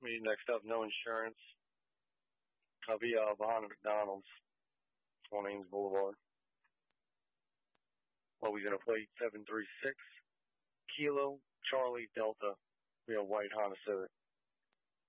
Me next up, no insurance. I'll be behind McDonald's on Ames Boulevard. Well, we're going to play 736 Kilo Charlie Delta. We have white Honda Civic.